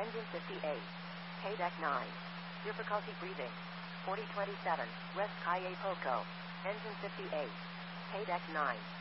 Engine 58. Paydeck 9. Difficulty breathing. 4027. West Calle Poco. Engine 58. Paydeck 9.